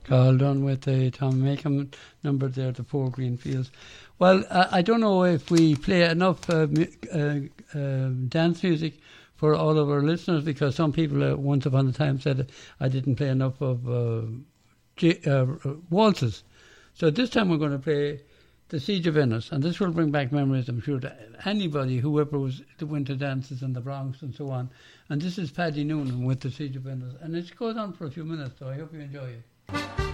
Carl Dunn with the Tom Macon number there, the Four Green Fields. Well, I don't know if we play enough dance music for all of our listeners, because some people once upon a time said I didn't play enough of waltzes. So this time we're going to play The Siege of Venice, and this will bring back memories, I'm sure, to anybody, whoever was the winter dances in the Bronx and so on. And this is Paddy Noonan with The Siege of Venice, and it goes on for a few minutes, so I hope you enjoy it.